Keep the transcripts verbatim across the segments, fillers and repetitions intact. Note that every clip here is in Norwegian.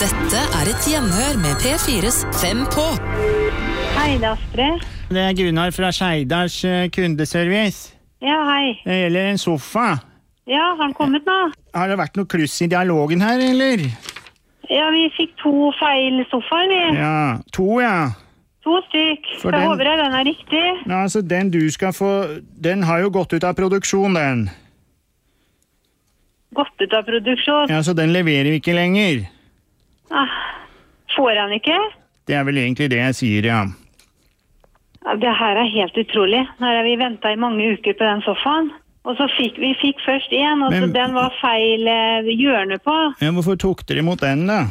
Dette er et gjenhør med P fires Fem på. Hei, det er Astrid. Det er Gunnar fra Skeidars uh, kundeservice. Ja, hei. Det gjelder en sofa. Ja, har han kommet nå? Har det vært noe kluss i dialogen her, eller? Ja, vi fikk to feil sofaer, vi. Ja, to, ja. To stykk. For Så den- håper jeg den er riktig. Nå, altså, den du skal få, den har jo gått ut av produksjon, den. Gått ut av produksjon. Ja, så den leverer vi ikke lenger. Ah, får han ikke? Det er vel egentlig det jeg sier, ja. Ja, det her er helt utrolig. Her har vi ventet i mange uker på den sofaen. Og så fikk vi fikk først en, og så Men- den var feil eh, hjørne på. Ja, hvorfor tok dere imot den, da?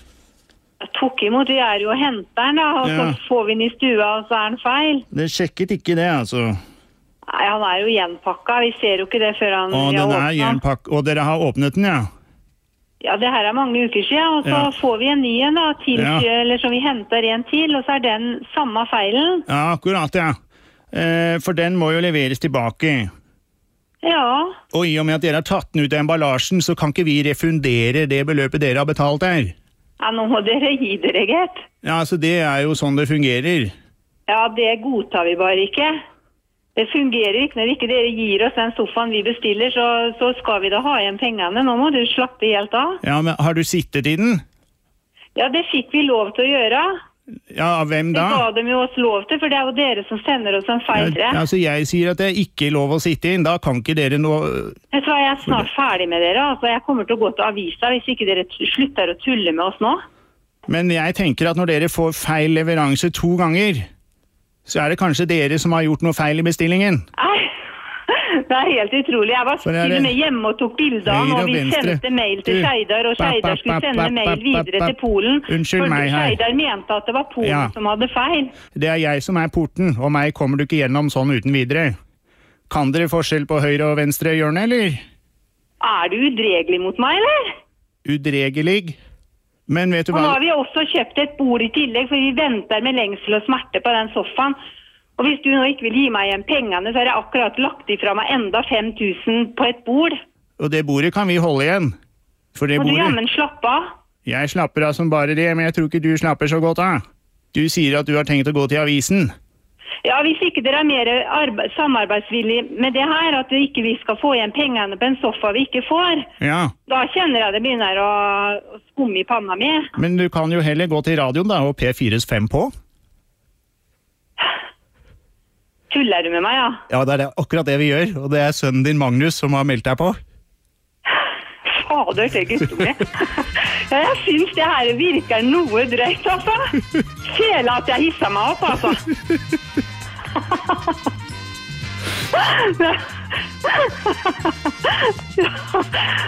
Jeg tok imot, vi er jo og henter den da, og Ja. så får vi den i stua, og så er den feil. Dere sjekket ikke det, altså. Nei, han er jo gjenpakket. Vi ser jo ikke det før han Og vi har den er åpnet den. gjenpakk, og dere har åpnet den, ja. Ja, det her er mange uker siden, og så Ja. får vi en ny en da, til, Ja. eller så vi henter en til, og så er den samme feilen. Ja, akkurat, ja. Eh, for den må jo leveres tilbake. Ja, Og i og med at dere har tatt den ut av emballasjen, så kan ikke vi refundere det beløpet dere har betalt her. ja nå må dere gi dere, gitt. Ja, så det er jo sånn det fungerer. Ja, det godtar vi bare ikke. Det fungerer ikke når ikke dere gir oss den sofaen vi bestiller, så, så skal vi da ha igjen pengene. Nå må du slappe helt av. Ja, men har du sittet i den? Ja, det fikk vi lov til å gjøre. Ja, av hvem Det da? ga dem jo oss lov til, for det er jo dere som sender oss en feil. Ja, altså, jeg sier at det er ikke lov å sitte inn, da kan ikke dere nå... Vet du hva, jeg er snart ferdig med dere. Altså, jeg kommer til å gå til avisa hvis ikke dere t- slutter å tulle med oss nå. Men jeg tenker at når dere får feil leveranse to ganger, så er det kanskje dere som har gjort noe feil i bestillingen. Nei, det er helt utrolig. Jeg var For er til det- og med hjemme og tok bilder, Høyre og og vi venstre. sendte mail til Du, Skeidar, og papp, Skeidar papp, skulle papp, sende papp, mail papp, videre papp. til Polen. Unnskyld for meg her. Skeidar mente at det var Polen Ja. som hadde feil. Det er jeg som er porten, og meg kommer du ikke gjennom sånn uten videre. Kan dere forskjell på høyre og venstre hjørne, eller? Er du udregelig mot meg, eller? Udregelig. Men vet du Og nå hva? har vi også kjøpt et bord i tillegg, for vi venter med lengsel og smerte på den sofaen. Og hvis du nå ikke vil gi meg igjen pengene, så har jeg akkurat lagt ifra meg enda fem tusen på et bord. Og det bordet kan vi holde igjen. For det Og du bordet... jammen slapp av. Jeg slapper av som bare det, men jeg tror ikke du slapper så godt av. Du sier at du har tenkt å gå til avisen. Ja, hvis ikke dere er mer arbeid, samarbeidsvillige med det her, at vi ikke vi skal få igjen pengene på en sofa vi ikke får, Ja, da kjenner jeg det begynner å, å skumme i panna mi. men du kan jo heller gå til radioen da, og P fires Fem på. Tuller du med meg, ja? Ja, det er det, akkurat det vi gjør, og det er sønnen din Magnus som har meldt deg på. Fader til guttunge. Ja, jeg synes det her virker noe drøyt, altså. Kjela at jeg hisser meg opp, altså. Ja.